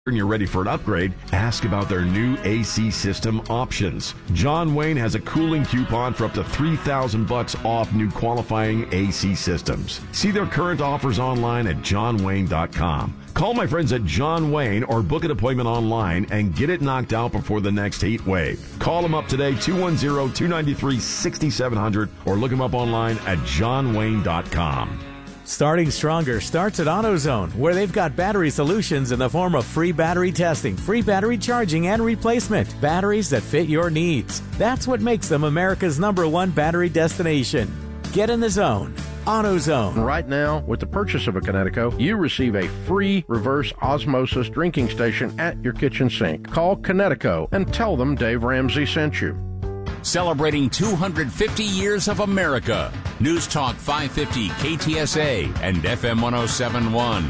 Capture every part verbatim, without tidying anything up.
and you're ready for an upgrade, ask about their new A C system options. John Wayne has a cooling coupon for up to three thousand bucks off new qualifying A C systems. See their current offers online at john wayne dot com. Call my friends at John Wayne or book an appointment online and get it knocked out before the next heat wave. Call them up today, two one zero, two nine three, six seven zero zero, or look them up online at john wayne dot com. Starting Stronger starts at AutoZone, where they've got battery solutions in the form of free battery testing, free battery charging, and replacement. Batteries that fit your needs. That's what makes them America's number one battery destination. Get in the zone. AutoZone. Right now, with the purchase of a Connecticut, you receive a free reverse osmosis drinking station at your kitchen sink. Call Connecticut and tell them Dave Ramsey sent you. Celebrating two hundred fifty years of America. News Talk five fifty K T S A and F M one oh seven point one.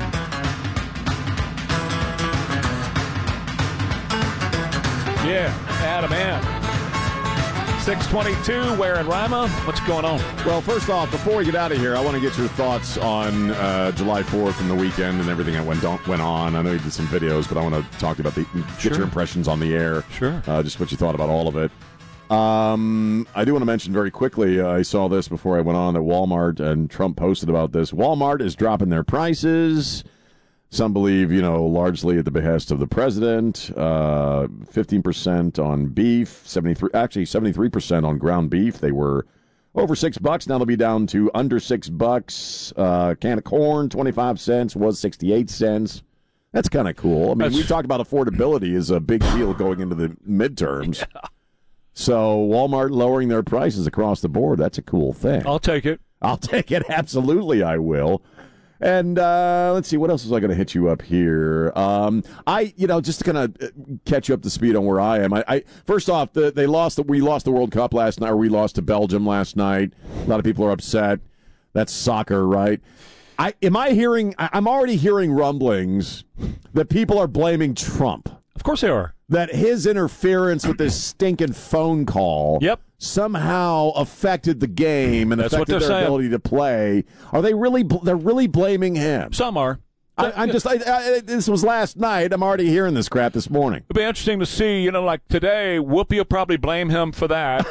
Yeah, Adam Ant. six twenty-two, Ware and Rima. What's going on? Well, first off, before we get out of here, I want to get your thoughts on uh, July fourth and the weekend and everything that went, on, went on. I know you did some videos, but I want to talk about the get Sure. your impressions on the air. Sure. Uh, just what you thought about all of it. Um, I do want to mention very quickly, uh, I saw this before I went on, that Walmart, and Trump posted about this, Walmart is dropping their prices. Some believe, you know, largely at the behest of the president. Uh, fifteen percent on beef, seventy-three, actually seventy-three percent on ground beef. They were over six bucks. Now they'll be down to under six bucks. Uh, can of corn, twenty-five cents, was sixty-eight cents. That's kind of cool. I mean, That's... we talked about affordability is a big deal going into the midterms. Yeah. So Walmart lowering their prices across the board, that's a cool thing. I'll take it. I'll take it. Absolutely, I will. And uh, let's see, what else was I going to hit you up here? Um, I, you know, just to kind of catch you up to speed on where I am. I, I first off, the, they lost. The, we lost the World Cup last night. Or we lost to Belgium last night. A lot of people are upset. That's soccer, right? I am I hearing? I'm already hearing rumblings that people are blaming Trump. Of course they are. That his interference with this stinking phone call yep. somehow affected the game and That's affected their saying. ability to play. Are they really? They're really blaming him. Some are. I, I'm just. I, I, this was last night. I'm already hearing this crap this morning. It'll be interesting to see. You know, like today, Whoopi will probably blame him for that.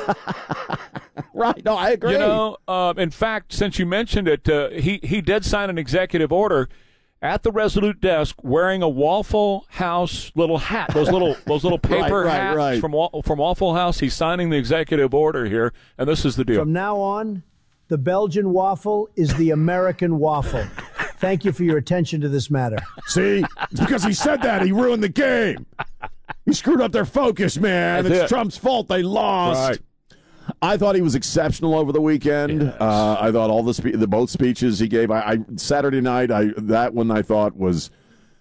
Right? No, I agree. You know, uh, in fact, since you mentioned it, uh, he he did sign an executive order at the Resolute desk, wearing a Waffle House little hat, those little those little paper right, right, hats right. from from Waffle House. He's signing the executive order here, and this is the deal. From now on, the Belgian waffle is the American waffle. Thank you for your attention to this matter. See, it's because he said that he ruined the game. He screwed up their focus, man. That's it's it. Trump's fault they lost. Right. I thought he was exceptional over the weekend. Yes. Uh, I thought all the spe- the both speeches he gave. I, I Saturday night, I that one I thought was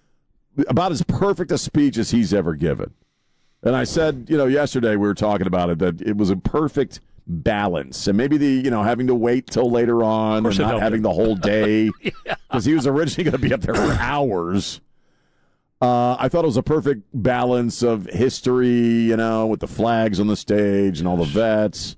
about as perfect a speech as he's ever given. And I said, you know, yesterday we were talking about it, that it was a perfect balance, and maybe the you know having to wait till later on and not having it. the whole day because yeah. he was originally going to be up there for hours. Uh, I thought it was a perfect balance of history, you know, with the flags on the stage and all the vets.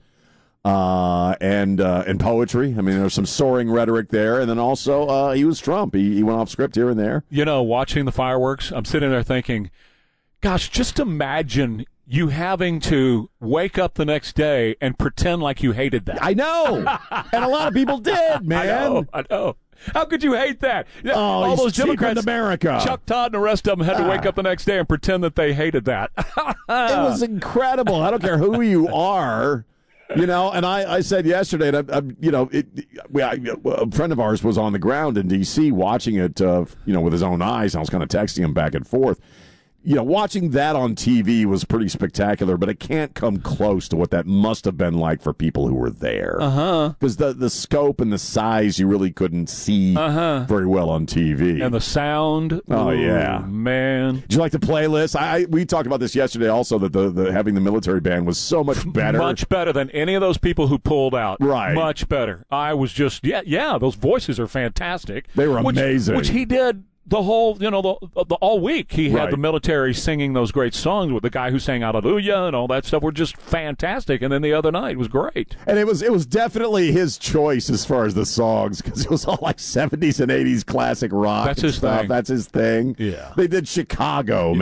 Uh, and uh, and poetry. I mean, there's some soaring rhetoric there. And then also, uh, he was Trump. He, he went off script here and there. You know, watching the fireworks, I'm sitting there thinking, gosh, just imagine you having to wake up the next day and pretend like you hated that. I know. And a lot of people did, man. I know. I know. How could you hate that? Oh, all those Democrats, America. Chuck Todd and the rest of them had to wake up the next day and pretend that they hated that. It was incredible. I don't care who you are. You know, and I, I said yesterday, that, uh, you know, it, we, I, a friend of ours was on the ground in D C watching it, uh, you know, with his own eyes. And I was kind of texting him back and forth. You know, watching that on T V was pretty spectacular, but it can't come close to what that must have been like for people who were there. Uh-huh. Because the, the scope and the size you really couldn't see uh-huh. very well on T V. And the sound. Oh, ooh, yeah. Man. Did you like the playlist? I, we talked about this yesterday also, that the, the having the military band was so much better. Much better than any of those people who pulled out. Right. Much better. I was just, yeah, yeah, those voices are fantastic. They were which, amazing. Which he did the whole, you know, the, the all week he had Right. the military singing those great songs with the guy who sang Hallelujah and all that stuff were just fantastic. And then the other night was great. And it was it was definitely his choice as far as the songs, because it was all like seventies and eighties classic rock. That's and his stuff. thing. That's his thing. Yeah. They did Chicago.